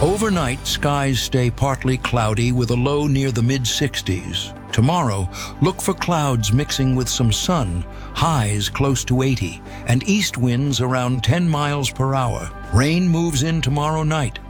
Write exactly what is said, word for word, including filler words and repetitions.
Overnight, skies stay partly cloudy with a low near the mid sixties. Tomorrow, look for clouds mixing with some sun, highs close to eighty, and east winds around ten miles per hour. Rain moves in tomorrow night,